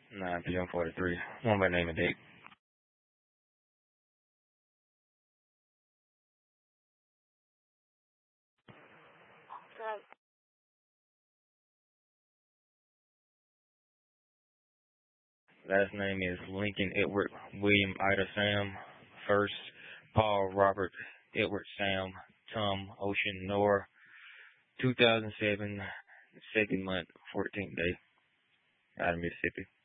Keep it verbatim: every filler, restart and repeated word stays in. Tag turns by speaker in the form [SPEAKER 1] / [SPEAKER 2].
[SPEAKER 1] nine P M forty-three. One by name and date. Last name is Lincoln Edward William Ida Sam. First, Paul Robert Edward Sam Tom Ocean Noah. two thousand seven, second month, fourteenth day. Out of Mississippi.